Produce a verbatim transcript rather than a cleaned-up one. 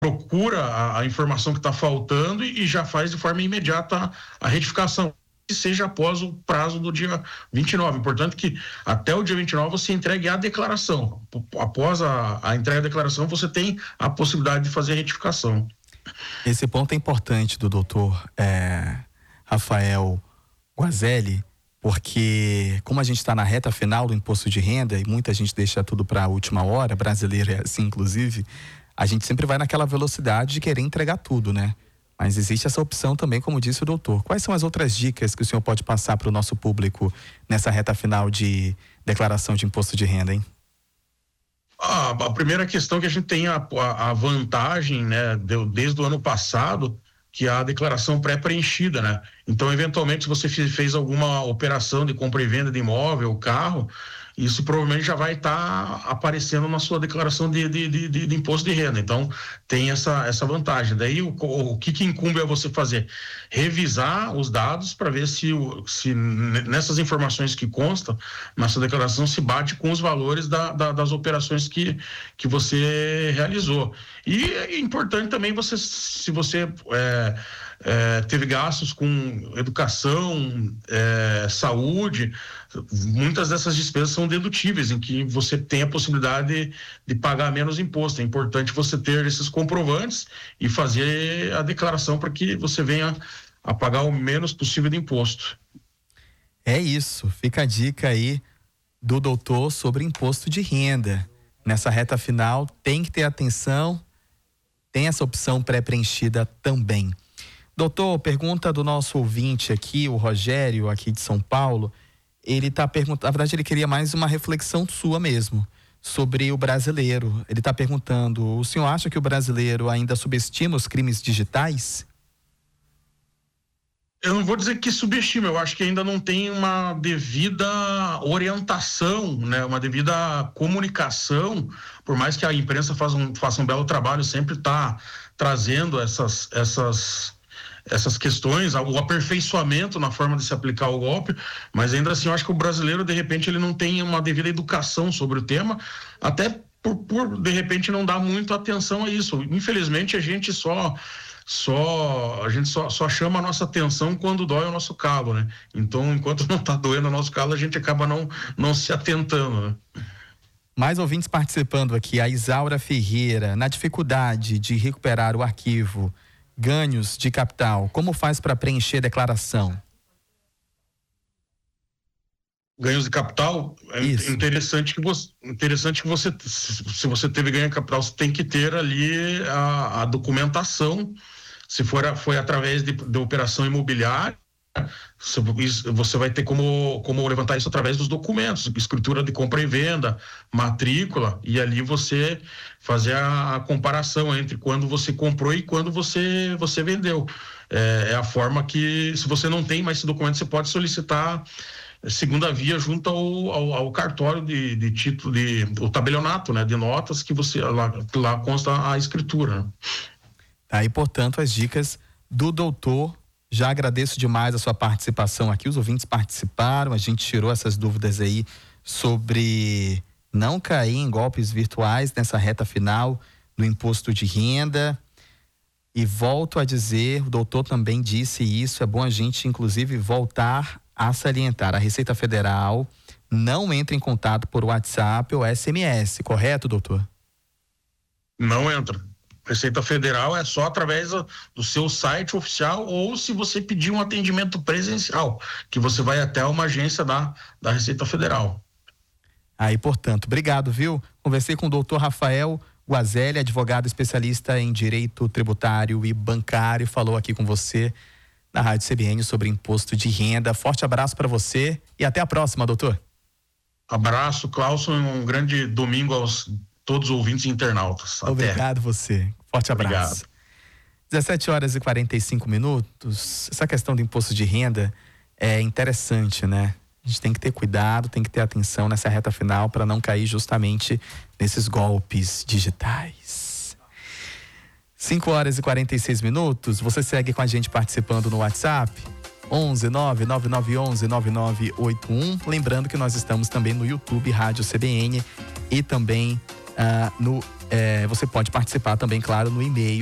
procura a, a informação que está faltando e, e já faz de forma imediata a, a retificação, que seja após o prazo do dia vinte e nove. Importante que até o dia vinte e nove você entregue a declaração. Após a, a entrega da declaração, você tem a possibilidade de fazer a retificação. Esse ponto é importante do doutor é, Rafael Guazelli, porque como a gente está na reta final do imposto de renda e muita gente deixa tudo para a última hora, brasileiro é assim inclusive, a gente sempre vai naquela velocidade de querer entregar tudo, né? Mas existe essa opção também, como disse o doutor. Quais são as outras dicas que o senhor pode passar para o nosso público nessa reta final de declaração de imposto de renda, hein? Ah, a primeira questão é que a gente tem a, a, a vantagem, né, de, desde o ano passado, que é a declaração pré-preenchida, né? Então, eventualmente, se você fez alguma operação de compra e venda de imóvel, carro, isso provavelmente já vai estar tá aparecendo na sua declaração de, de, de, de, de imposto de renda. Então, tem essa, essa vantagem. Daí, o, o que, que incumbe a você fazer? Revisar os dados para ver se, se nessas informações que constam na sua declaração se bate com os valores da, da, das operações que, que você realizou. E é importante também você, se você é, é, teve gastos com educação, é, saúde, muitas dessas despesas são dedutíveis, em que você tem a possibilidade de, de pagar menos imposto. É importante você ter esses comprovantes e fazer a declaração para que você venha a pagar o menos possível de imposto. É isso, fica a dica aí do doutor sobre imposto de renda. Nessa reta final tem que ter atenção, tem essa opção pré-preenchida também. Doutor, pergunta do nosso ouvinte aqui, o Rogério, aqui de São Paulo. Ele está perguntando, na verdade ele queria mais uma reflexão sua mesmo, sobre o brasileiro. Ele está perguntando, o senhor acha que o brasileiro ainda subestima os crimes digitais? Eu não vou dizer que subestima, eu acho que ainda não tem uma devida orientação, né? Uma devida comunicação, por mais que a imprensa faça um, faça um belo trabalho, sempre está trazendo essas, essas, essas questões, o aperfeiçoamento na forma de se aplicar o golpe, mas ainda assim eu acho que o brasileiro, de repente, ele não tem uma devida educação sobre o tema, até por, por de repente, não dar muito atenção a isso. Infelizmente, a gente só... Só, a gente só, só chama a nossa atenção quando dói o nosso calo, né? Então, enquanto não está doendo o nosso calo, a gente acaba não, não se atentando, né? Mais ouvintes participando aqui, a Isaura Ferreira, na dificuldade de recuperar o arquivo ganhos de capital, como faz para preencher a declaração? Ganhos de capital, é Isso. interessante que você, interessante que você, se você teve ganho de capital, você tem que ter ali a, a documentação. Se for a, foi através de, de operação imobiliária, você vai ter como, como levantar isso através dos documentos, escritura de compra e venda, matrícula, e ali você fazer a, a comparação entre quando você comprou e quando você, você vendeu. É, é a forma que, se você não tem mais esse documento, você pode solicitar segunda via junto ao, ao, ao cartório de, de título, de, o tabelionato, né, de notas, que você, lá, lá consta a escritura. Aí, portanto, as dicas do doutor. Já agradeço demais a sua participação aqui, os ouvintes participaram, a gente tirou essas dúvidas aí sobre não cair em golpes virtuais nessa reta final do imposto de renda. E volto a dizer, o doutor também disse isso, é bom a gente inclusive voltar a salientar, a Receita Federal não entra em contato por WhatsApp ou S M S, correto, doutor? Não entra. Receita Federal é só através do seu site oficial ou se você pedir um atendimento presencial, que você vai até uma agência da, da Receita Federal. Aí, portanto, obrigado, viu? Conversei com o doutor Rafael Guazelli, advogado especialista em direito tributário e bancário, falou aqui com você na Rádio C B N sobre imposto de renda. Forte abraço para você e até a próxima, doutor. Abraço, Clauson, um grande domingo aos todos os ouvintes e internautas. Até. Obrigado você. Forte abraço. Obrigado. dezessete horas e quarenta e cinco minutos. Essa questão do imposto de renda é interessante, né? A gente tem que ter cuidado, tem que ter atenção nessa reta final para não cair justamente nesses golpes digitais. cinco horas e quarenta e seis minutos. Você segue com a gente participando no WhatsApp onze nove nove nove onze nove nove oito um. Lembrando que nós estamos também no YouTube Rádio C B N e também uh, no, é, você pode participar também, claro, no e-mail